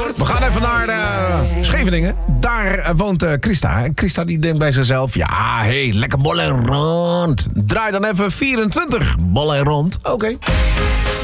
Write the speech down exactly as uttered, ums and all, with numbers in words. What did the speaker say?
We gaan even naar uh, Scheveningen. Daar uh, woont uh, Christa. En Christa die denkt bij zichzelf... Ja, hé, hey, lekker bol en rond. Draai dan even vierentwintig bol en rond. Oké. Okay.